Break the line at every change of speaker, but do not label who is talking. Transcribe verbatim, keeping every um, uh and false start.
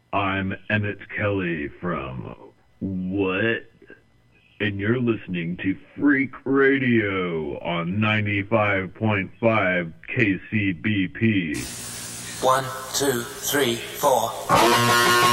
I'm Emmett Kelly from What? And you're listening to Freak Radio on ninety-five point five K C B P.
One, two, three, four.